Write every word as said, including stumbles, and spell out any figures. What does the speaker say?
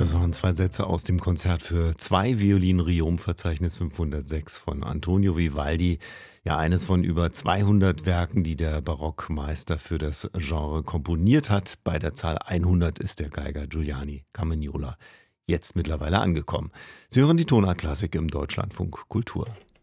Das waren zwei Sätze aus dem Konzert für zwei Violinen Riom Verzeichnis fünfhundertsechs von Antonio Vivaldi. Ja, eines von über zweihundert Werken, die der Barockmeister für das Genre komponiert hat. Bei der Zahl hundert ist der Geiger Giuliani Carmignola jetzt mittlerweile angekommen. Sie hören die Tonart Klassik im Deutschlandfunk Kultur.